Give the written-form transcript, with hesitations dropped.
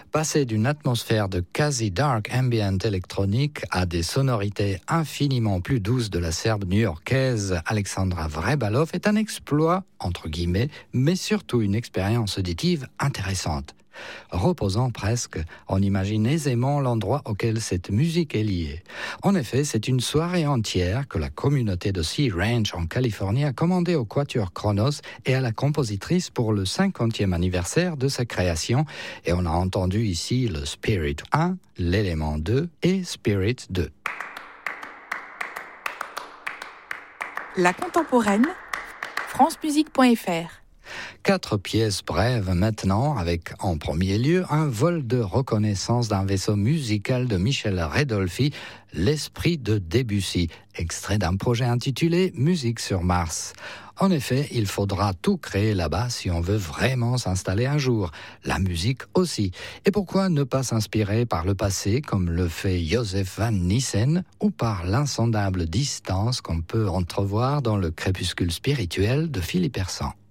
Passer d'une atmosphère de quasi-dark ambient électronique à des sonorités infiniment plus douces de la Serbe new-yorkaise Alexandra Vrebalov est un exploit, entre guillemets, mais surtout une expérience auditive intéressante. Reposant presque, on imagine aisément l'endroit auquel cette musique est liée. En effet, c'est une soirée entière que la communauté de Sea Ranch en Californie a commandée au Quatuor Chronos et à la compositrice pour le 50e anniversaire de sa création. Et on a entendu ici le Spirit 1, l'élément 2 et Spirit 2. La contemporaine, francemusique.fr. 4 pièces brèves maintenant, avec en premier lieu un vol de reconnaissance d'un vaisseau musical de Michel Redolfi, L'Esprit de Debussy, extrait d'un projet intitulé Musique sur Mars. En effet, il faudra tout créer là-bas si on veut vraiment s'installer un jour. La musique aussi. Et pourquoi ne pas s'inspirer par le passé, comme le fait Joseph Van Nissen, ou par l'insondable distance qu'on peut entrevoir dans le crépuscule spirituel de Philippe Hersan.